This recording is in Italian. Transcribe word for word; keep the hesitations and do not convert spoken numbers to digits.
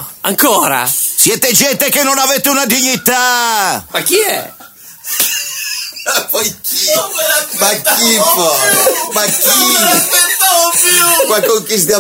No, ancora? Siete gente che non avete una dignità! Ma chi è? Poi chi? Ma chi poi? Ma chi? Non me l'aspettavo più! Ma con chi stiamo